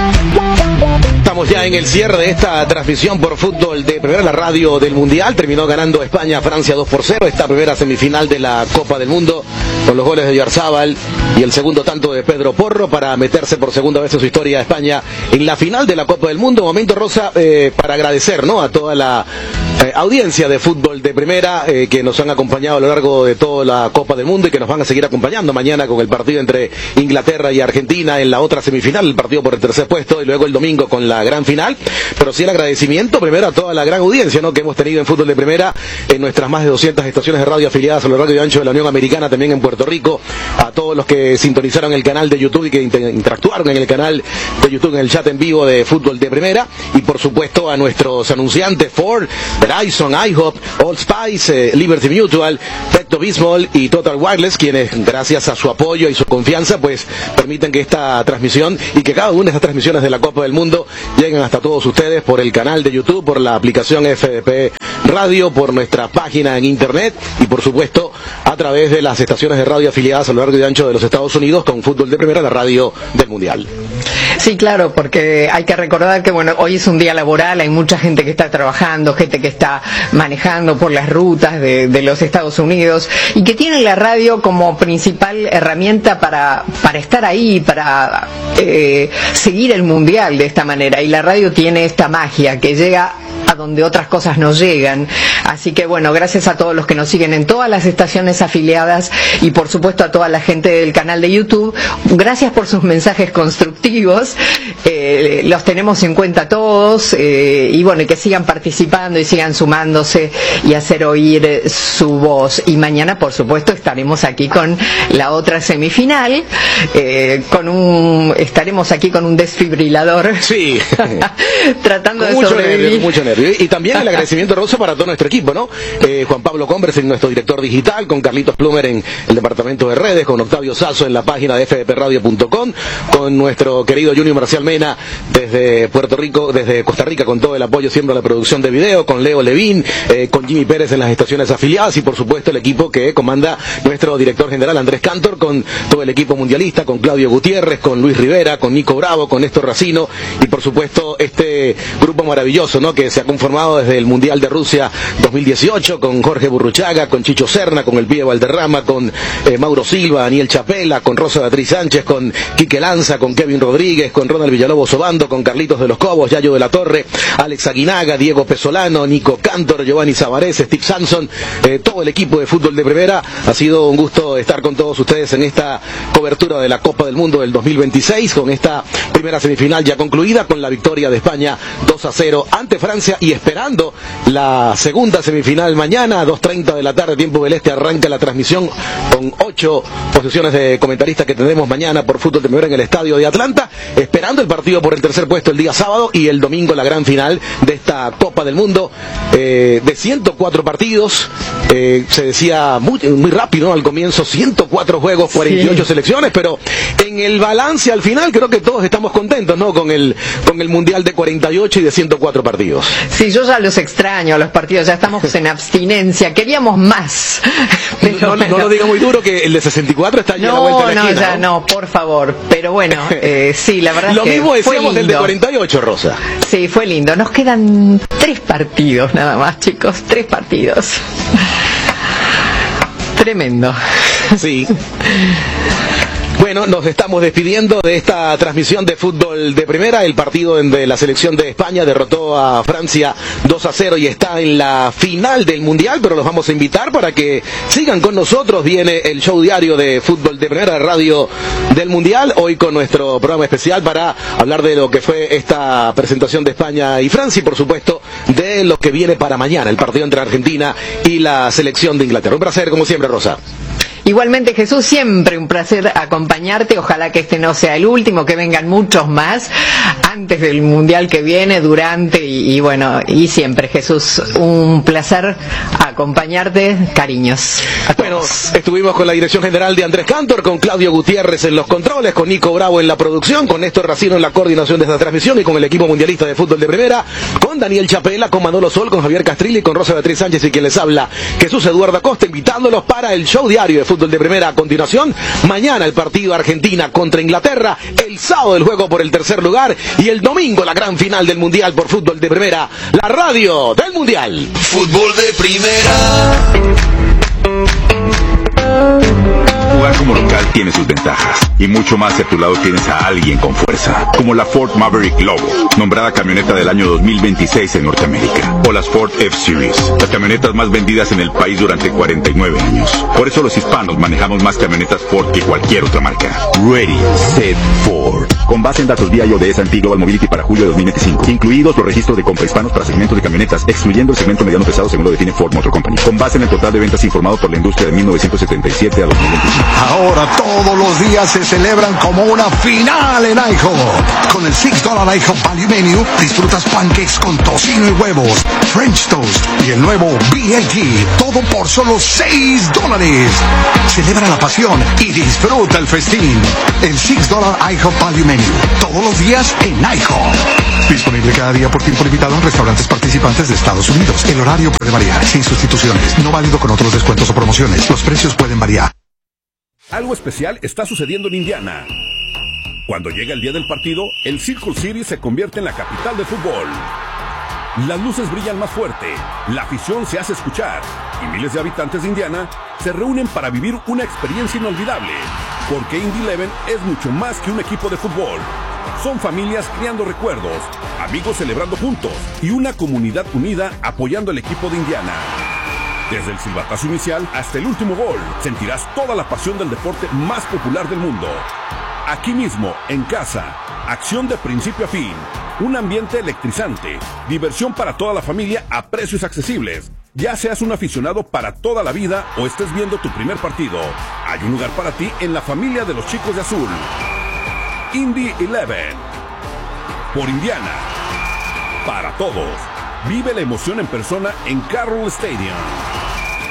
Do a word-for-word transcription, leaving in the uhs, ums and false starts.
Estamos ya en el cierre de esta transmisión por fútbol de primera, la radio del Mundial. Terminó ganando España a Francia dos por cero, esta primera semifinal de la Copa del Mundo, con los goles de Oyarzábal y el segundo tanto de Pedro Porro para meterse por segunda vez en su historia a España en la final de la Copa del Mundo. Momento, Rosa, eh, para agradecer, ¿no?, a toda la eh, audiencia de fútbol de primera eh, que nos han acompañado a lo largo de toda la Copa del Mundo y que nos van a seguir acompañando mañana con el partido entre Inglaterra y Argentina en la otra semifinal, el partido por el tercer puesto, y luego el domingo con la gran final. Pero sí el agradecimiento primero a toda la gran audiencia, ¿no?, que hemos tenido en fútbol de primera en nuestras más de doscientas estaciones de radio afiliadas a lo largo y ancho de la Unión Americana, también en Puerto Rico, a todos los que sintonizaron el canal de YouTube y que interactuaron en el canal de YouTube, en el chat en vivo de fútbol de primera, y por supuesto a nuestros anunciantes Ford, Verizon, iHop, Old Spice, eh, Liberty Mutual, Pepto Bismol y Total Wireless, quienes gracias a su apoyo y su confianza pues permiten que esta transmisión y que cada una de estas transmisiones de la Copa del Mundo lleguen hasta todos ustedes por el canal de YouTube, por la aplicación F D P Radio, por nuestra página en internet y por supuesto a través de las estaciones de radio afiliadas a lo largo y ancho de los Estados Unidos con fútbol de primera, la radio del Mundial. Sí, claro, porque hay que recordar que bueno, hoy es un día laboral, hay mucha gente que está trabajando, gente que está manejando por las rutas de, de los Estados Unidos y que tiene la radio como principal herramienta para, para estar ahí, para eh, seguir el Mundial de esta manera. Y la radio tiene esta magia que llega a donde otras cosas no llegan. Así que bueno, gracias a todos los que nos siguen en todas las estaciones afiliadas y por supuesto a toda la gente del canal de YouTube. Gracias por sus mensajes constructivos, eh, los tenemos en cuenta todos, eh, y bueno, y que sigan participando y sigan sumándose y hacer oír su voz. Y mañana por supuesto estaremos aquí con la otra semifinal, eh, con un estaremos aquí con un desfibrilador, sí, tratando con de mucho sobrevivir. Nervio, mucho nervio. Y también el agradecimiento, Rosa, para todo nuestro equipo, ¿no? Eh, Juan Pablo Converse, nuestro director digital, con Carlitos Plumer en el departamento de redes, con Octavio Sazo en la página de f d p radio punto com, con nuestro querido Junior Marcial Mena desde Puerto Rico, desde Costa Rica, con todo el apoyo siempre a la producción de video, con Leo Levín, eh, con Jimmy Pérez en las estaciones afiliadas y por supuesto el equipo que comanda nuestro director general Andrés Cantor, con todo el equipo mundialista, con Claudio Gutiérrez, con Luis Rivera, con Nico Bravo, con Néstor Racino y por supuesto este grupo maravilloso, ¿no?, que se ha conformado desde el Mundial de Rusia dos mil dieciocho, con Jorge Burruchaga, con Chicho Serna, con el Pío Valderrama, con eh, Mauro Silva, Daniel Chapela, con Rosa Beatriz Sánchez, con Quique Lanza, con Kevin Rodríguez, con Ronald Villalobos Obando, con Carlitos de los Cobos, Yayo de la Torre, Alex Aguinaga, Diego Pesolano, Nico Cantor, Giovanni Sabarés, Steve Samson, eh, todo el equipo de fútbol de primera. Ha sido un gusto estar con todos ustedes en esta cobertura de la Copa del Mundo del dos mil veintiséis, con esta primera semifinal ya concluida, con la victoria de España dos a cero ante Francia y esperando la segunda semifinal mañana a dos treinta de la tarde, tiempo del este. Arranca la transmisión con ocho posiciones de comentaristas que tendremos mañana por fútbol de primera en el estadio de Atlanta, esperando el partido por el tercer puesto el día sábado y el domingo la gran final de esta Copa del Mundo, eh, de ciento cuatro partidos, eh, se decía muy, muy rápido, ¿no?, al comienzo, ciento cuatro juegos, cuarenta y ocho sí. selecciones, pero en el balance al final creo que todos estamos contentos, ¿no?, con el, con el Mundial de cuarenta y ocho y de ciento cuatro partidos. Sí, yo ya los extraño a los partidos, ya estamos en abstinencia, queríamos más. Pero no, bueno. no lo diga muy duro que el de sesenta y cuatro está ya no, a la vuelta de la no, esquina. Ya, no, por favor, pero bueno, eh, sí, la verdad lo es que mismo fue decíamos lindo. del de cuarenta y ocho, Rosa. Sí, fue lindo, nos quedan tres partidos nada más, chicos, tres partidos. Tremendo. Sí. Bueno, nos estamos despidiendo de esta transmisión de fútbol de primera. El partido de la selección de España derrotó a Francia dos a cero y está en la final del Mundial, pero los vamos a invitar para que sigan con nosotros. Viene el show diario de fútbol de primera, radio del Mundial, hoy con nuestro programa especial para hablar de lo que fue esta presentación de España y Francia y por supuesto de lo que viene para mañana, el partido entre Argentina y la selección de Inglaterra. Un placer como siempre, Rosa. Igualmente, Jesús, siempre un placer acompañarte. Ojalá que este no sea el último, que vengan muchos más antes del Mundial que viene, durante y, y bueno, y siempre, Jesús, un placer acompañarte. acompañarte. Cariños. Bueno, estuvimos con la dirección general de Andrés Cantor, con Claudio Gutiérrez en los controles, con Nico Bravo en la producción, con Néstor Racino en la coordinación de esta transmisión y con el equipo mundialista de fútbol de primera, con Daniel Chapela, con Manolo Sol, con Javier Castrilli, con Rosa Beatriz Sánchez y quien les habla, Jesús Eduardo Acosta, invitándolos para el show diario de fútbol de primera. A continuación, mañana el partido Argentina contra Inglaterra, el sábado el juego por el tercer lugar y el domingo la gran final del Mundial por fútbol de primera, la radio del Mundial. Fútbol de primera. Jugar como local tiene sus ventajas, y mucho más si a tu lado tienes a alguien con fuerza, como la Ford Maverick Lobo, nombrada camioneta del año dos mil veintiséis en Norteamérica, o las Ford F-Series, las camionetas más vendidas en el país durante cuarenta y nueve años. Por eso los hispanos manejamos más camionetas Ford que cualquier otra marca. Ready, Set, Ford. Con base en datos V I O de S and P Global Mobility para julio de dos mil veinticinco, incluidos los registros de compra hispanos para segmentos de camionetas, excluyendo el segmento mediano pesado según lo define Ford Motor Company. Con base en el total de ventas informado por la industria de mil novecientos setenta y siete a dos mil veinticinco. Ahora todos los días se celebran como una final en IHOP. Con el six dollar IHOP Value Menu disfrutas pancakes con tocino y huevos, French Toast y el nuevo B L T. Todo por solo seis dólares. Celebra la pasión y disfruta el festín. El six dollar IHOP Value Menu. Todos los días en IHOP. Disponible cada día por tiempo limitado en restaurantes participantes de Estados Unidos. El horario puede variar, sin sustituciones. No válido con otros descuentos o promociones. Los precios pueden variar. Algo especial está sucediendo en Indiana. Cuando llega el día del partido, el Circle City se convierte en la capital del fútbol. Las luces brillan más fuerte, la afición se hace escuchar y miles de habitantes de Indiana se reúnen para vivir una experiencia inolvidable. Porque Indy Eleven es mucho más que un equipo de fútbol. Son familias creando recuerdos, amigos celebrando juntos y una comunidad unida apoyando al equipo de Indiana. Desde el silbatazo inicial hasta el último gol, sentirás toda la pasión del deporte más popular del mundo. Aquí mismo, en casa, acción de principio a fin, un ambiente electrizante, diversión para toda la familia a precios accesibles. Ya seas un aficionado para toda la vida o estés viendo tu primer partido, hay un lugar para ti en la familia de los chicos de azul. Indy Eleven. Por Indiana. Para todos. Vive la emoción en persona en Carroll Stadium.